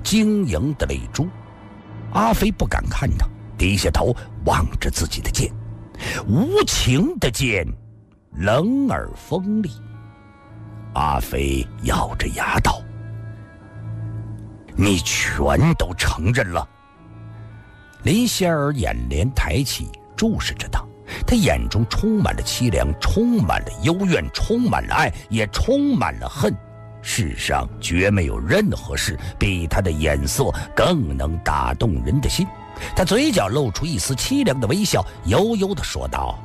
晶莹的泪珠。阿飞不敢看他，低下头望着自己的剑，无情的剑，冷而锋利。阿飞咬着牙道：“你全都承认了。”林仙儿眼帘抬起，注视着他，他眼中充满了凄凉，充满了幽怨，充满了爱，也充满了恨。世上绝没有任何事比他的眼色更能打动人的心。他嘴角露出一丝凄凉的微笑，悠悠地说道：“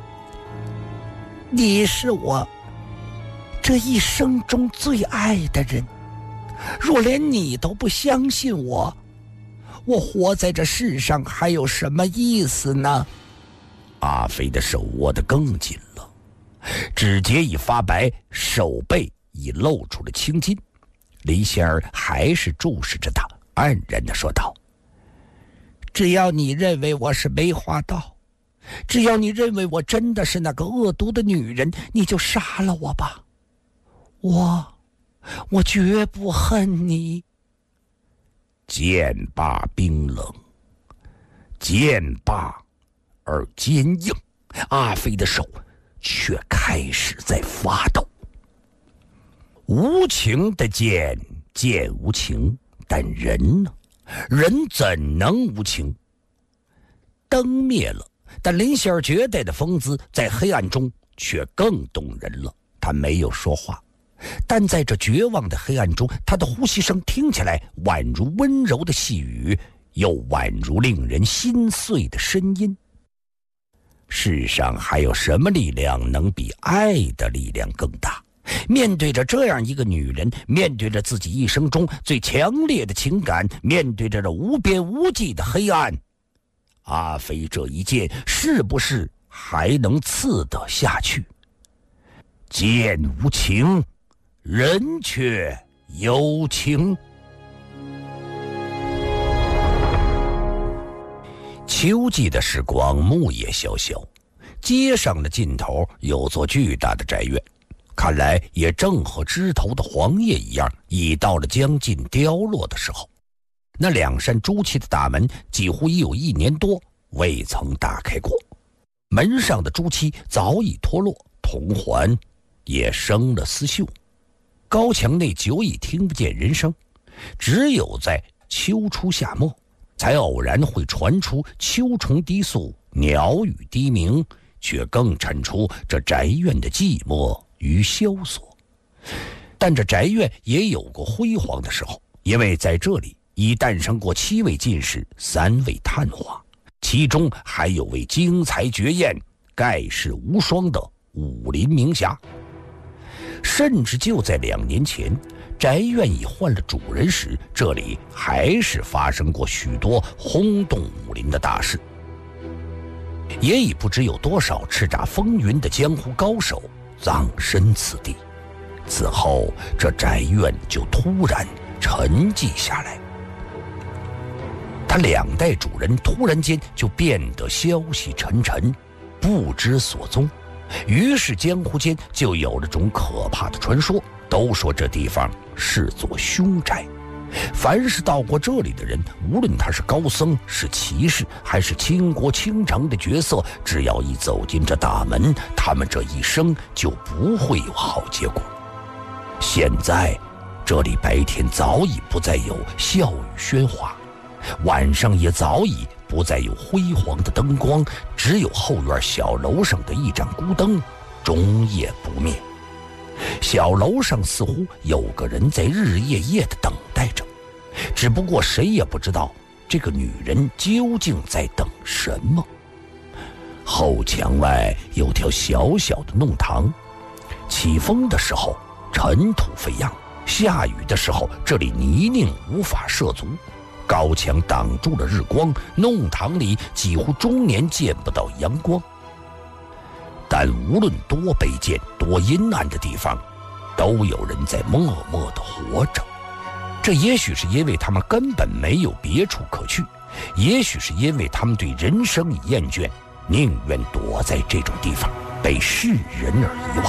你是我这一生中最爱的人，若连你都不相信我，我活在这世上还有什么意思呢？”阿飞的手握得更紧了，指节已发白，手背已露出了青筋。林仙儿还是注视着他，黯然地说道：“只要你认为我是梅花道，只要你认为我真的是那个恶毒的女人，你就杀了我吧。我绝不恨你。”剑罢冰冷，剑罢而坚硬，阿飞的手却开始在发抖。无情的剑，剑无情，但人呢？人怎能无情？灯灭了，但林仙儿绝代的风姿在黑暗中却更动人了。他没有说话，但在这绝望的黑暗中，他的呼吸声听起来宛如温柔的细语，又宛如令人心碎的呻吟。世上还有什么力量能比爱的力量更大？面对着这样一个女人，面对着自己一生中最强烈的情感，面对着这无边无际的黑暗，阿飞这一剑是不是还能刺得下去？剑无情，人却有情。秋季的时光，木叶萧萧，街上的尽头有座巨大的宅院，看来也正和枝头的黄叶一样，已到了将近凋落的时候。那两扇朱漆的大门几乎已有1年多未曾打开过，门上的朱漆早已脱落，铜环也生了丝锈，高墙内久已听不见人声，只有在秋初夏末才偶然会传出秋虫低诉，鸟语低鸣，却更衬出这宅院的寂寞与萧索。但这宅院也有过辉煌的时候，因为在这里已诞生过7位进士，3位探花，其中还有位惊才绝艳、盖世无双的武林名侠。甚至就在2年前，宅院已换了主人时，这里还是发生过许多轰动武林的大事，也已不知有多少叱咤风云的江湖高手葬身此地。此后这宅院就突然沉寂下来，他2代主人突然间就变得消息沉沉，不知所踪。于是江湖间就有了种可怕的传说，都说这地方是座凶宅，凡是到过这里的人，无论他是高僧，是骑士，还是倾国倾城的角色，只要一走进这大门，他们这一生就不会有好结果。现在这里白天早已不再有笑语喧哗，晚上也早已不再有辉煌的灯光，只有后院小楼上的一盏孤灯终夜不灭。小楼上似乎有个人在日夜夜地等待着，只不过谁也不知道这个女人究竟在等什么。后墙外有条小小的弄堂，起风的时候尘土飞扬，下雨的时候这里泥泞无法涉足，高墙挡住了日光，弄堂里几乎终年见不到阳光。但无论多卑贱多阴暗的地方，都有人在默默地活着。这也许是因为他们根本没有别处可去，也许是因为他们对人生已厌倦，宁愿躲在这种地方被世人而遗忘。